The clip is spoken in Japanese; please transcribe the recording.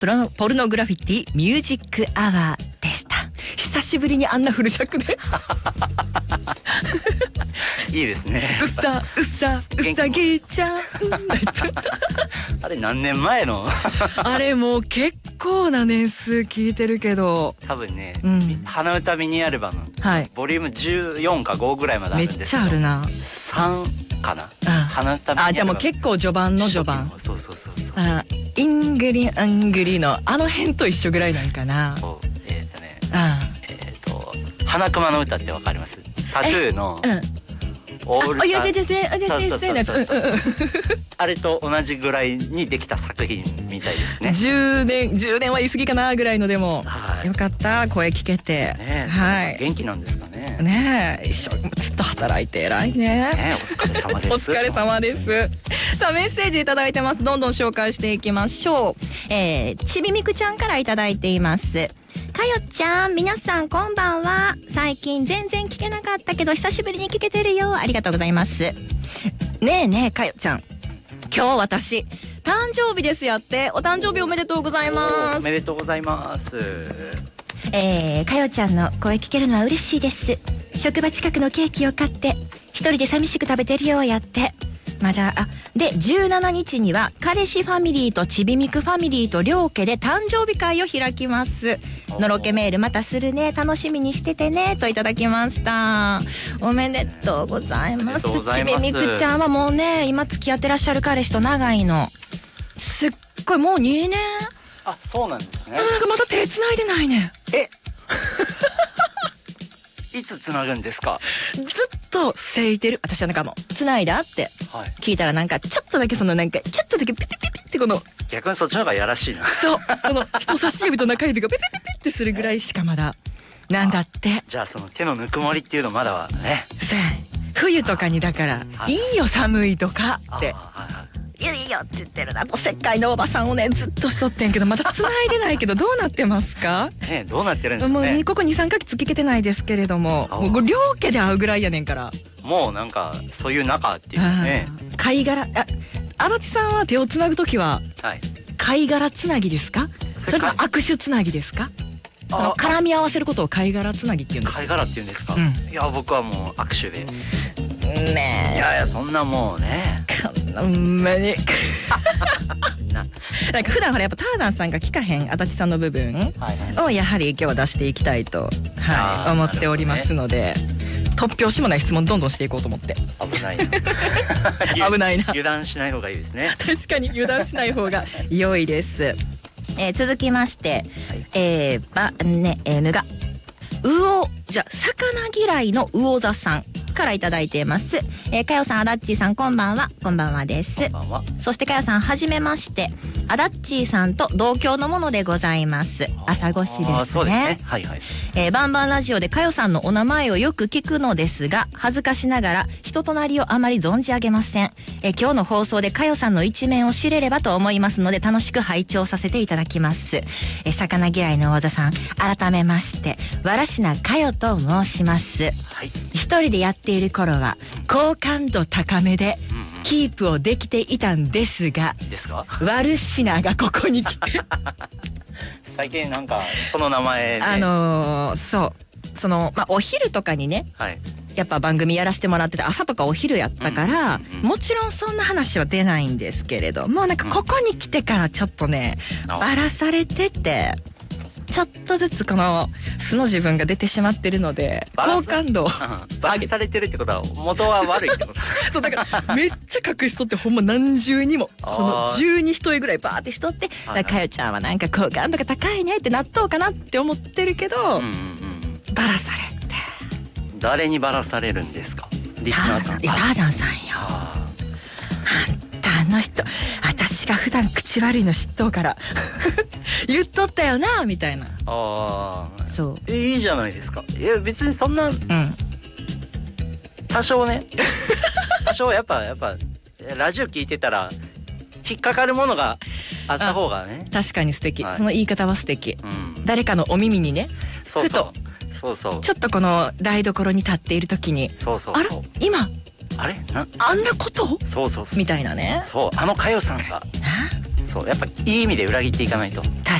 ポルノグラフィティミュージックアワーでした。久しぶりにあんなフル尺でいいですね。 うさぎちゃんあれ何年前のあれもう結構な年数聞いてるけど、 多分ね、 鼻歌ミニアルバム、ボリューム14か5ぐらいまであるんですけど、めっちゃあるな。 3かな、鼻歌ミニアルバム。 じゃあもう結構序盤の序盤。 そうイングリアングリのあの辺と一緒ぐらいなんかな。 そう花熊の歌ってわかります？タトゥーのオールスター、あれと同じぐらいにできた作品みたいですね。10 年は言い過ぎかなぐらいの。でもよかった、声聞けて。 元気なんですかね。 ねえ、一生ずっと働いて偉いね。 お疲れ様です。 お疲れ様です。さあメッセージいただいてます。どんどん紹介していきましょう。ちびみくちゃんからいただいています。かよちゃん、皆さんこんばんは。最近全然聞けなかったけど久しぶりに聞けてるよ。ありがとうございます。ねえねえかよちゃん、今日私誕生日ですやって。お誕生日おめでとうございます。 おめでとうございます。 かよちゃんの声聞けるのは嬉しいです。職場近くのケーキを買って一人で寂しく食べてるようやって。で17日には彼氏ファミリーとちびみくファミリーと両家で誕生日会を開きます。のろけメールまたするね、楽しみにしててねといただきました。おめでとうございます。ちびみくちゃんはもうね、今付き合ってらっしゃる彼氏と長いの。すっごいもう2年。 あ、そうなんですね。 なんかまた手繋いでないね。 いつ繋ぐんですか？ ずっとせいてる。私はなんかもう繋いだって聞いたら、なんかちょっとだけちょっとだけピピピピってこの、 逆にそっちの方がやらしいな。 そう、この人差し指と中指がピピピピってするぐらいしかまだなんだって。 じゃあその手のぬくもりっていうのまだはね。 冬とかにだからいいよ寒いとかっていいよって言ってるな。おせっかいのおばさんをねずっとしとってんけど、まだ繋いでないけどどうなってますか？ どうなってるんですかね。 もうここ 2,3 ヶ月聞けてないですけれども、もう両家で会うぐらいやねんから。もうなんかそういう仲っていうね。 貝殻、足立さんは手をつなぐときは貝殻つなぎですか？それとも握手つなぎですか？絡み合わせることを貝殻つなぎっていうんですか？貝殻っていうんですか？いや僕はもう握手でねえ。 いやそんなもうね、 ほんまになんか普段ほらやっぱターザンさんが聞かへん足立さんの部分をやはり今日は出していきたいと思っておりますので、突拍子もない質問どんどんしていこうと思って。 危ないな危ないな。 油断しない方がいいですね。 確かに油断しない方が良いです。続きまして、ぬがじゃあ魚嫌いの魚座さんからいただいています。かよさん、あだっちーさん、こんばんは。こんばんはです。そしてかよさん、はじめまして。あだっちーさんと同郷のものでございます。朝越しですね。 そうですね。はいはい。 バンバンラジオでかよさんのお名前をよく聞くのですが、恥ずかしながら人となりをあまり存じ上げません。今日の放送でかよさんの一面を知れればと思いますので、楽しく拝聴させていただきます。魚嫌いの魚座さん、改めましてわらしなかよと申します。一人でやっている頃は好感度高めでキープをできていたんですが、ワルシナがここに来て最近なんかその名前でお昼とかにね、やっぱ番組やらせてもらってて、朝とかお昼やったから、もちろんそんな話は出ないんですけれども、なんかここに来てからちょっとねバラされてて、ちょっとずつこの素の自分が出てしまってるので、好感度をバラされてるってことは元は悪いってことそうだからめっちゃ隠しとって、ほんま何重にもこの12一重ぐらいバーってしとって、かよちゃんはなんか好感度が高いねってなっとうかなって思ってるけど、バラされて。 誰にバラされるんですか？リスナーさん。 ターザンさんよ。あの人、私が普段口悪いの知っとうから言っとったよなみたいな。 そういいじゃないですか。いや別にそんな、多少ね多少やっぱラジオ聞いてたら引っかかるものがあった方がね。 確かに素敵、その言い方は素敵、誰かのお耳にね、ふとちょっとこの台所に立っている時に、あら今あんなことみたいなね。 そう、あのかよさんがそうやっぱいい意味で裏切っていかないと。